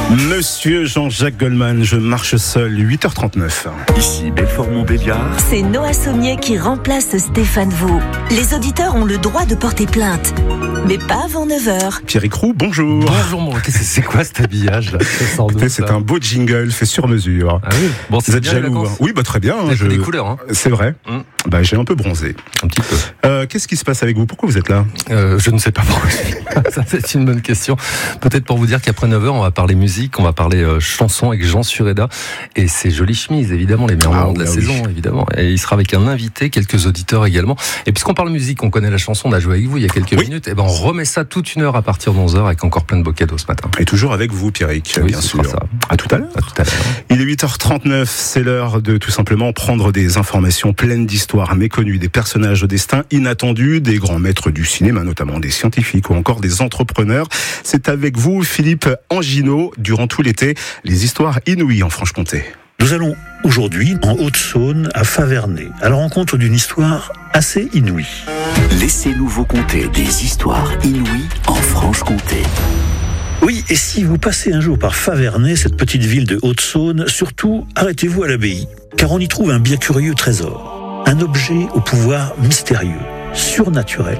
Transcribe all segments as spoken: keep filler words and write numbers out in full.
Monsieur Jean-Jacques Goldman, je marche seul, huit heures trente-neuf. Ici Belfort-Montbéliard. C'est Noah Sommier qui remplace Stéphane Vaux. Les auditeurs ont le droit de porter plainte, mais pas avant neuf heures. Pierrick Roux, bonjour. Bonjour, mon qu'est-ce que c'est quoi cet habillage là? Écoutez, c'est un beau jingle fait sur mesure. Ah oui. Bon, vous êtes jaloux, hein? Oui, bah très bien. J'ai je... des couleurs. Hein. C'est vrai. Mmh. Bah, j'ai un peu bronzé. Un petit peu. Euh, qu'est-ce qui se passe avec vous? Pourquoi vous êtes là? euh, Je ne sais pas pourquoi. Ça, c'est une bonne question. Peut-être pour vous dire qu'après neuf heures, on va parler musique, on va parler euh, chansons avec Jean Sureda et ses jolies chemises, évidemment, les meilleurs moments ah, de la oui. saison, évidemment. Et il sera avec un invité, quelques auditeurs également. Et puisqu'on parle musique, on connaît la chanson, on a joué avec vous il y a quelques oui. minutes, et ben on remet ça toute une heure à partir de onze heures avec encore plein de beaux cadeaux ce matin. Et toujours avec vous, Pierrick, oui, bien sûr. Ça. À tout à l'heure. À tout à l'heure. Il est huit heures trente-neuf, c'est l'heure de tout simplement prendre des informations pleines d'histoires méconnues, des personnages au destin inattendu, des grands maîtres du cinéma, notamment des scientifiques ou encore des entrepreneurs. C'est avec vous, Philippe Anginot, durant tout l'été, les histoires inouïes en Franche-Comté. Nous allons aujourd'hui en Haute-Saône, à Faverney, à la rencontre d'une histoire assez inouïe. Laissez-nous vous conter des histoires inouïes en Franche-Comté. Oui, et si vous passez un jour par Faverney, cette petite ville de Haute-Saône, surtout arrêtez-vous à l'abbaye, car on y trouve un bien curieux trésor, un objet au pouvoir mystérieux, surnaturel.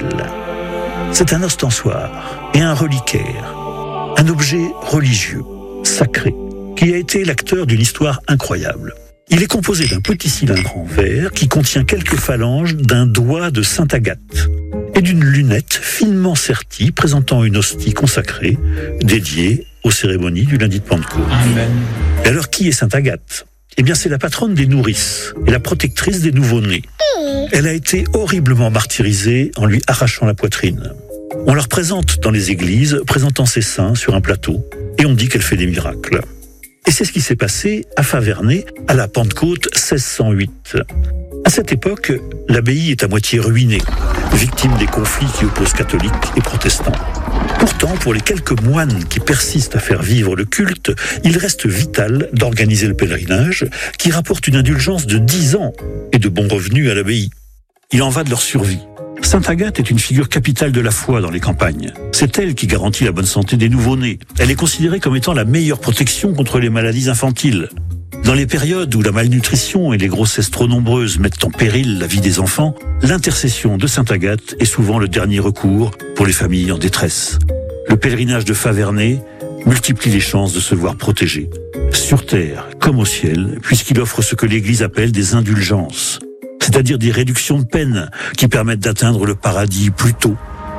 C'est un ostensoir et un reliquaire, un objet religieux, sacré, qui a été l'acteur d'une histoire incroyable. Il est composé d'un petit cylindre en verre qui contient quelques phalanges d'un doigt de Sainte Agathe et d'une lunette finement sertie présentant une hostie consacrée dédiée aux cérémonies du lundi de Pentecôte. Amen. Et alors, qui est Sainte Agathe ? Eh bien, c'est la patronne des nourrices et la protectrice des nouveau-nés. Elle a été horriblement martyrisée en lui arrachant la poitrine. On la représente dans les églises, présentant ses seins sur un plateau, et on dit qu'elle fait des miracles. Et c'est ce qui s'est passé à Faverney, à la Pentecôte seize cent huit. À cette époque, l'abbaye est à moitié ruinée, victime des conflits qui opposent catholiques et protestants. Pourtant, pour les quelques moines qui persistent à faire vivre le culte, il reste vital d'organiser le pèlerinage, qui rapporte une indulgence de dix ans et de bons revenus à l'abbaye. Il en va de leur survie. Sainte Agathe est une figure capitale de la foi dans les campagnes. C'est elle qui garantit la bonne santé des nouveau-nés. Elle est considérée comme étant la meilleure protection contre les maladies infantiles. Dans les périodes où la malnutrition et les grossesses trop nombreuses mettent en péril la vie des enfants, l'intercession de Sainte Agathe est souvent le dernier recours pour les familles en détresse. Le pèlerinage de Faverney multiplie les chances de se voir protégé, sur terre comme au ciel, puisqu'il offre ce que l'Église appelle des indulgences, c'est-à-dire des réductions de peine qui permettent d'atteindre le paradis plus tôt.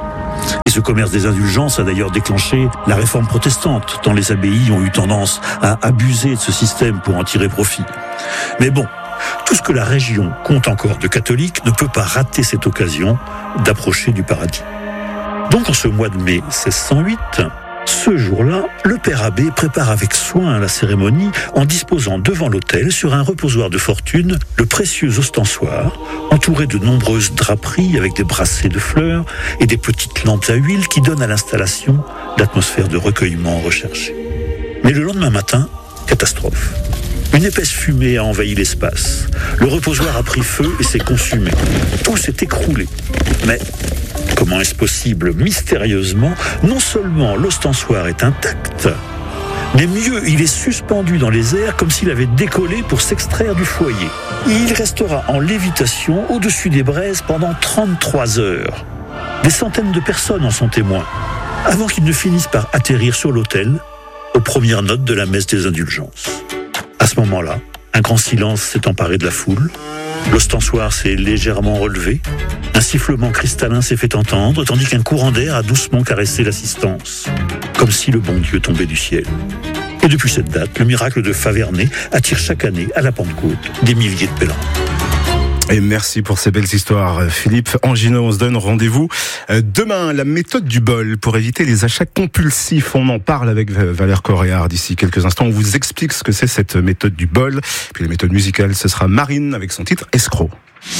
Et ce commerce des indulgences a d'ailleurs déclenché la réforme protestante, tant les abbayes ont eu tendance à abuser de ce système pour en tirer profit. Mais bon, tout ce que la région compte encore de catholiques ne peut pas rater cette occasion d'approcher du paradis. Donc en ce mois de mai seize cent huit, ce jour-là, le père abbé prépare avec soin la cérémonie en disposant devant l'autel, sur un reposoir de fortune, le précieux ostensoir, entouré de nombreuses draperies avec des bracelets de fleurs et des petites lampes à huile qui donnent à l'installation l'atmosphère de recueillement recherchée. Mais le lendemain matin, catastrophe. Une épaisse fumée a envahi l'espace. Le reposoir a pris feu et s'est consumé. Tout s'est écroulé. Mais comment est-ce possible? Mystérieusement, non seulement l'ostensoir est intact, mais mieux, il est suspendu dans les airs comme s'il avait décollé pour s'extraire du foyer. Et il restera en lévitation au-dessus des braises pendant trente-trois heures. Des centaines de personnes en sont témoins, avant qu'il ne finisse par atterrir sur l'autel aux premières notes de la messe des indulgences. À ce moment-là, un grand silence s'est emparé de la foule. L'ostensoir s'est légèrement relevé. Un sifflement cristallin s'est fait entendre, tandis qu'un courant d'air a doucement caressé l'assistance, comme si le bon Dieu tombait du ciel. Et depuis cette date, le miracle de Faverney attire chaque année à la Pentecôte des milliers de pèlerins. Et merci pour ces belles histoires, Philippe Anginot. On se donne rendez-vous demain. La méthode du bol pour éviter les achats compulsifs. On en parle avec Valère Coréard d'ici quelques instants. On vous explique ce que c'est cette méthode du bol. Puis la méthode musicale, ce sera Marine avec son titre Escroc.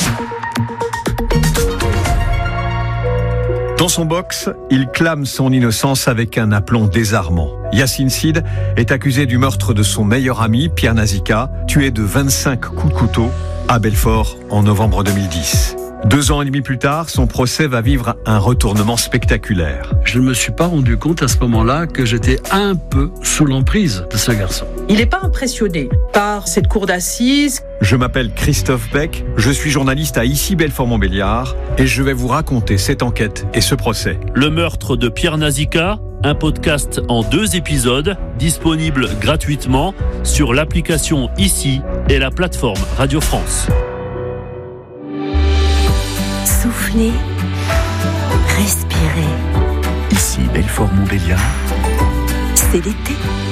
Dans son box, il clame son innocence avec un aplomb désarmant. Yacine Sid est accusé du meurtre de son meilleur ami, Pierre Nazika, tué de vingt-cinq coups de couteau à Belfort en novembre deux mille dix. Deux ans et demi plus tard, son procès va vivre un retournement spectaculaire. Je ne me suis pas rendu compte à ce moment-là que j'étais un peu sous l'emprise de ce garçon. Il n'est pas impressionné par cette cour d'assises. Je m'appelle Christophe Beck, je suis journaliste à Issy Belfort-Montbéliard et je vais vous raconter cette enquête et ce procès. Le meurtre de Pierre Nazika, un podcast en deux épisodes, disponible gratuitement sur l'application Issy et la plateforme Radio France. Soufflez, respirez. Ici Belfort-Montbéliard. C'est l'été.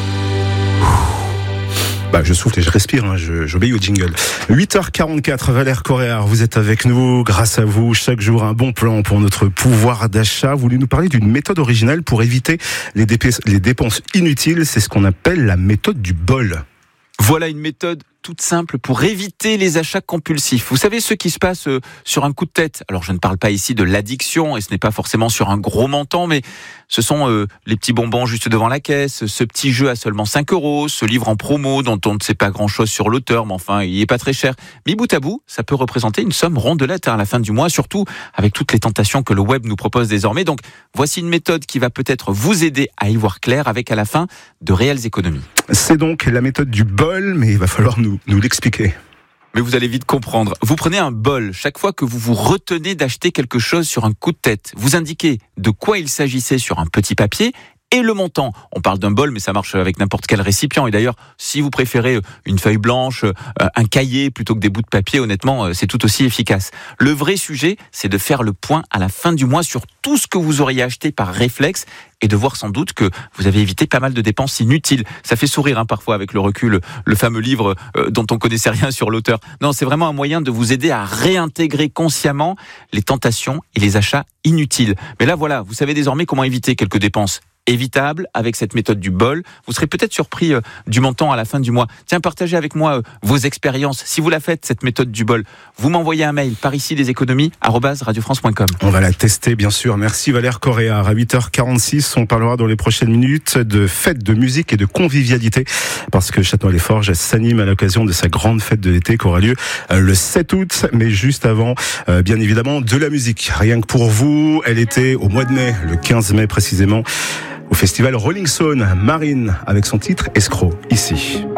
Bah, je souffle et je respire, hein, je, j'obéis au jingle. huit heures quarante-quatre, Valère Coréard, vous êtes avec nous. Grâce à vous, chaque jour, un bon plan pour notre pouvoir d'achat. Vous voulez nous parler d'une méthode originale pour éviter les, dép- les dépenses inutiles. C'est ce qu'on appelle la méthode du bol. Voilà une méthode toute simple pour éviter les achats compulsifs. Vous savez, ceux qui se passent euh, sur un coup de tête. Alors, je ne parle pas ici de l'addiction, et ce n'est pas forcément sur un gros montant, mais ce sont euh, les petits bonbons juste devant la caisse, ce petit jeu à seulement cinq euros, ce livre en promo dont on ne sait pas grand-chose sur l'auteur, mais enfin, il n'est pas très cher. Mais bout à bout, ça peut représenter une somme rondelette hein, à la fin du mois, surtout avec toutes les tentations que le web nous propose désormais. Donc, voici une méthode qui va peut-être vous aider à y voir clair avec à la fin de réelles économies. C'est donc la méthode du bol, mais il va falloir nous, nous l'expliquer. Mais vous allez vite comprendre. Vous prenez un bol. Chaque fois que vous vous retenez d'acheter quelque chose sur un coup de tête, vous indiquez de quoi il s'agissait sur un petit papier et le montant. On parle d'un bol, mais ça marche avec n'importe quel récipient. Et d'ailleurs, si vous préférez une feuille blanche, un cahier plutôt que des bouts de papier, honnêtement, c'est tout aussi efficace. Le vrai sujet, c'est de faire le point à la fin du mois sur tout ce que vous auriez acheté par réflexe et de voir sans doute que vous avez évité pas mal de dépenses inutiles. Ça fait sourire hein, parfois avec le recul, le fameux livre euh, dont on connaissait rien sur l'auteur. Non, c'est vraiment un moyen de vous aider à réintégrer consciemment les tentations et les achats inutiles. Mais là, voilà, vous savez désormais comment éviter quelques dépenses évitable avec cette méthode du bol. Vous serez peut-être surpris euh, du montant à la fin du mois. Tiens, partagez avec moi euh, vos expériences. Si vous la faites, cette méthode du bol, vous m'envoyez un mail par ici les économies arobase radio france point com. On va la tester, bien sûr. Merci Valère Coréard. À huit heures quarante-six, on parlera dans les prochaines minutes de fête de musique et de convivialité parce que Châtenois-les-Forges s'anime à l'occasion de sa grande fête de l'été qui aura lieu euh, le sept août. Mais juste avant, euh, bien évidemment, de la musique. Rien que pour vous, elle était au mois de mai, le quinze mai précisément, au festival Rolling Stone, Marine, avec son titre Escroc, ici.